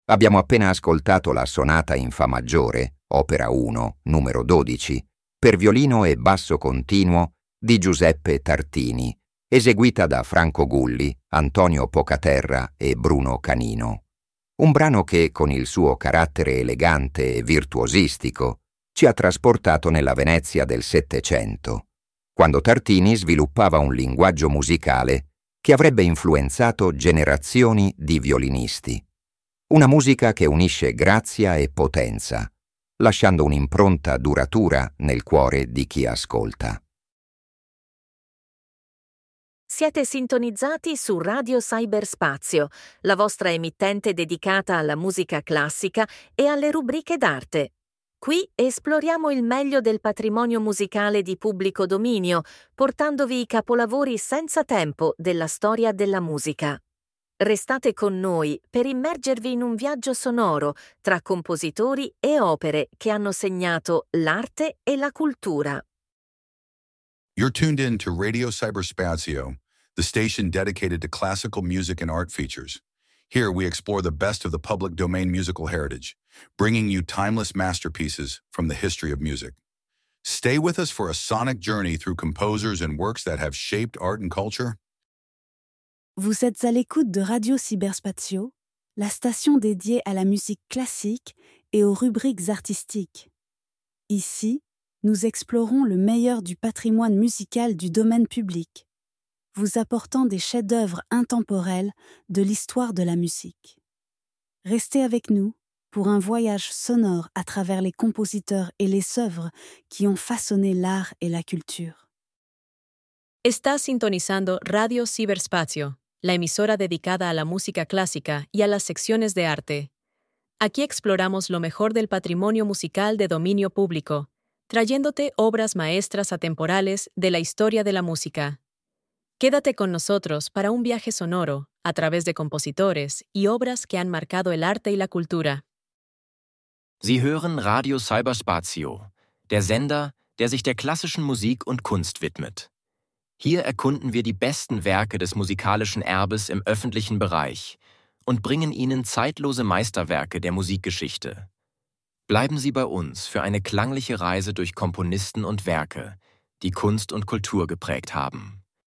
Abbiamo appena ascoltato la Sonata in Fa maggiore, opera 1, numero 12, per violino e basso continuo di Giuseppe Tartini, eseguita da Franco Gulli, Antonio Pocaterra e Bruno Canino. Un brano che, con il suo carattere elegante e virtuosistico, ci ha trasportato nella Venezia del Settecento, quando Tartini sviluppava un linguaggio musicale che avrebbe influenzato generazioni di violinisti. Una musica che unisce grazia e potenza, lasciando un'impronta duratura nel cuore di chi ascolta. Siete sintonizzati su Radio Cyberspazio, la vostra emittente dedicata alla musica classica e alle rubriche d'arte. Qui esploriamo il meglio del patrimonio musicale di pubblico dominio, portandovi i capolavori senza tempo della storia della musica. Restate con noi per immergervi in un viaggio sonoro tra compositori e opere che hanno segnato l'arte e la cultura. You're tuned in to Radio Cyberspazio, the station dedicated to classical music and art features. Here we explore the best of the public domain musical heritage, bringing you timeless masterpieces from the history of music. Stay with us for a sonic journey through composers and works that have shaped art and culture. Vous êtes à l'écoute de Radio Cyberspatio, la station dédiée à la musique classique et aux rubriques artistiques. Ici, nous explorons le meilleur du patrimoine musical du domaine public, vous apportant des chefs-d'œuvre intemporels de l'histoire de la musique. Restez avec nous pour un voyage sonore à travers les compositeurs et les œuvres qui ont façonné l'art et la culture. Estás sintonizando Radio Cyberspazio, la emisora dedicada a la música clásica y a las secciones de arte. Aquí exploramos lo mejor del patrimonio musical de dominio público, trayéndote obras maestras atemporales de la historia de la música. Quédate con nosotros para un viaje sonoro a través de compositores y obras que han marcado el arte y la cultura. Sie hören Radio Cyberspazio, der Sender, der sich der klassischen Musik und Kunst widmet. Hier erkunden wir die besten Werke des musikalischen Erbes im öffentlichen Bereich und bringen Ihnen zeitlose Meisterwerke der Musikgeschichte. Bleiben Sie bei uns für eine klangliche Reise durch Komponisten und Werke, die Kunst und Kultur geprägt haben.